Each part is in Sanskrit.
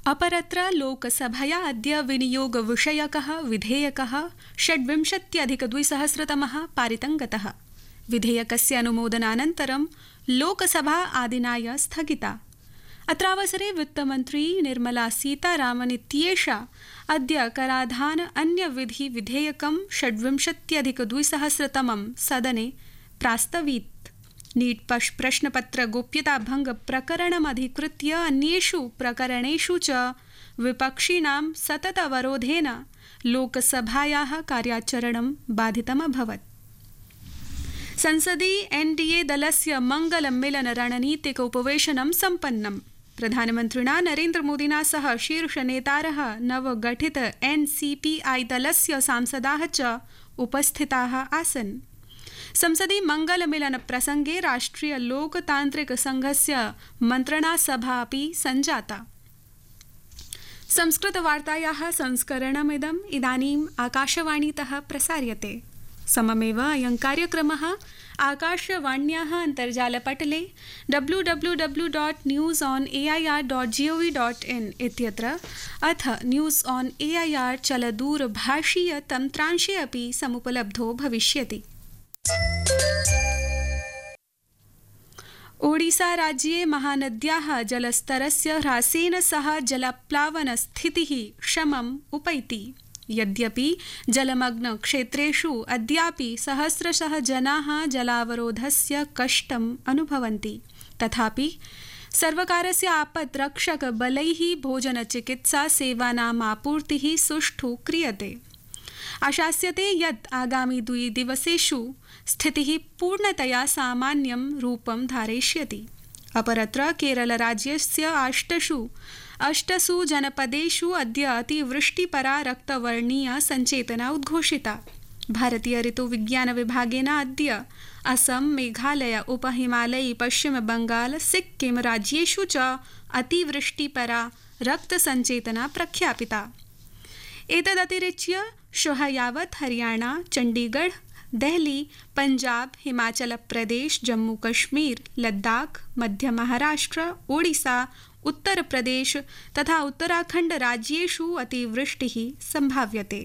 अपरत्र लोकसभया अद्य विनियोगविषयकः विधेयकः 26+2000 पारितं गतः। विधेयकस्य अनुमोदनानन्तरं लोकसभा आदिनाय स्थगिता। अत्रावसरे वित्तमन्त्री निर्मला सीतारामन् इत्येषा अद्य कराधान अन्यविधि विधेयकं 26+2000 सदने प्रास्तवीत्। नीट प्रश्नपत्र गोप्यताभंग प्रकरणमधिकृत्य अन्येषु प्रकरणेषु च विपक्षिणां सततवरोधेन लोकसभायाः कार्याचरणं बाधितमभवत्। संसदि एनडीए दलस्य मंगलमेलन रणनीतिक उपवेशनं सम्पन्नम्। प्रधानमन्त्रिणा नरेन्द्रमोदिना सह शीर्षनेतारः नवगठित एनसीपीआई दलस्य सांसदाः च उपस्थिताः आसन्। संसदि मंगलमेलन प्रसंगे राष्ट्रिय लोकतांत्रिक संघस्य मंत्रणा सभा अपि संजाता। संस्कृतवार्तायाः संस्करणमिदम् इदानीम् आकाशवाणीतः प्रसार्यते। सममेव अयं कार्यक्रमः आकाशवाण्याः अन्तर्जालपटले www.newsonair.gov.in इत्यत्र अथ न्यूज़ ऑन एआईआर चलदूरभाषीय तन्त्रांशे अपि समुपलब्धो भविष्यति। ओडिशा राज्ये महानद्याः जलस्तरस्य ह्रासेन सह जलप्लावनस्थितिः शमम् उपैति। यद्यपि जलमग्न क्षेत्रेषु अद्यापि सहस्रशः जनाः जलावरोधस्य कष्टम् अनुभवन्ति, तथापि सर्वकारस्य आपद्रक्षक बलैः भोजनचिकित्सा सेवानाम् आपूर्तिः सुष्ठु क्रियते। आशास्यते यत् आगामि 2 दिवसेषु स्थितिः पूर्णतया सामान्यं रूपं धारयिष्यति। अपरत्र केरलराज्यस्य 8 जनपदेषु अद्य अतिवृष्टिपरा रक्तवर्णीय सञ्चेतना उद्घोषिता। भारतीय ऋतुविज्ञान विभागेन अद्य असम, मेघालय, उपहिमालयी, पश्चिमबंगाल, सिक्किम राज्येषु च अतिवृष्टिपरा रक्तसञ्चेतना प्रख्यापिता। एतदतिरिच्य श्वः यावत् हरियाणा, चण्डीगढ़, देहली, पंजाब, हिमाचल प्रदेश, जम्मू कश्मीर, लद्दाख, मध्य महाराष्ट्र, ओडिशा, उत्तर प्रदेश तथा उत्तराखंड राज्येषु अतिवृष्टिः संभाव्यते।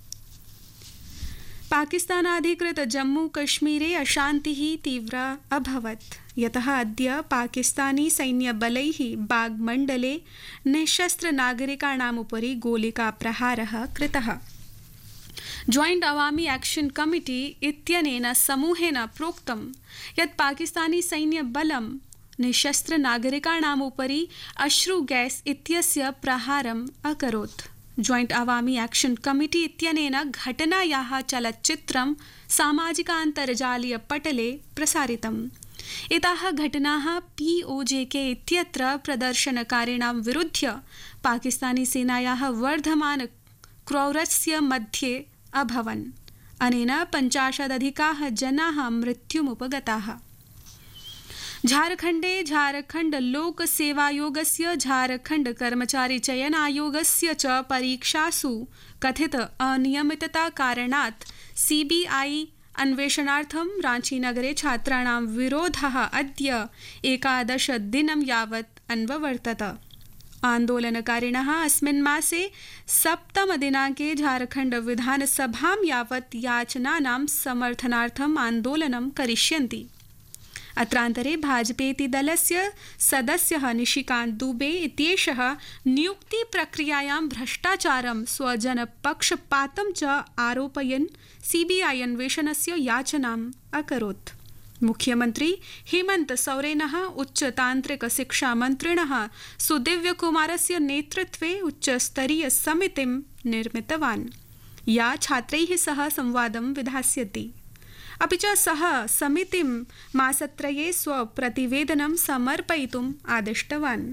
पाकिस्तानाधिकृत जम्मू कश्मीरे अशान्तिः तीव्रा अभवत्, यतः अद्य पाकिस्तानी सैन्यबलैः बाग मण्डले निःशस्त्र नागरिकाणाम् उपरि गोलिकाप्रहारः कृतः। जॉइंट अवामी एक्शन कमिटी इत्यनेन समूहेन प्रोक्तं यत् पाकिस्तानी सैन्यबलं निःशस्त्र नागरिकाणाम् उपरि अश्रु गैस इत्यस्य प्रहारम् अकरोत्। जॉइंट अवामी एक्शन कमिटी इत्यनेन घटनायाः चलच्चित्रं सामाजिकान्तर्जालीय पटले प्रसारितम्। एताः घटनाः POJK इत्यत्र प्रदर्शनकारिणां विरुध्य पाकिस्तानी सेनायाः वर्धमान क्रौरस्य मध्ये अभवन्। अनेन 50 जनाः मृत्युमुपगताः। झारखण्डे झारखण्ड लोक सेवायोगस्य झारखण्ड कर्मचारी चयन आयोगस्य च परीक्षासु कथित अनियमितता कारणात् CBI अन्वेषणार्थं रांचीनगरे छात्राणां विरोधः अद्य 11 दिनं यावत् अन्ववर्तत। आन्दोलनकारिणः अस्मिन् मासे 7 दिनाङ्के झारखण्ड विधानसभां यावत् याचनानां समर्थनार्थम् आन्दोलनं करिष्यन्ति। अत्रान्तरे भाजपेति दलस्य सदस्यः निशिकान्त दुबे इत्येषः नियुक्तिप्रक्रियायां भ्रष्टाचारं स्वजनपक्षपातं च आरोपयन् CBI अन्वेषणस्य याचनाम् अकरोत्। मुख्यमन्त्री हेमन्त सोरेनः उच्चतान्त्रिक शिक्षामन्त्रिणः सुदिव्यकुमारस्य नेतृत्वे उच्चस्तरीय समितिं निर्मितवान्, या छात्रैः सह संवादं विधास्यति। अपि च सः समितिं मासत्रये स्वप्रतिवेदनं समर्पयितुम् आदिष्टवान्।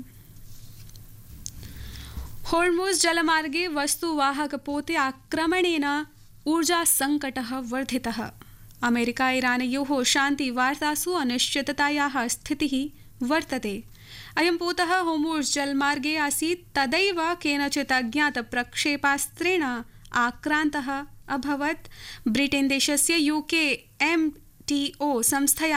होर्मुज़ जलमार्गे वस्तुवाहकपोते आक्रमणेन ऊर्जासङ्कटः वर्धितः। अमेरिका इरानयोः शान्तिवार्तासु अनिश्चिततायाः स्थितिः वर्तते। अयं पोतः होर्मुज़ जलमार्गे आसीत्, तदैव केनचित् अज्ञातप्रक्षेपास्त्रेण आक्रान्तः अभवत्। ब्रिटेन देशस्य UKMTO संस्थया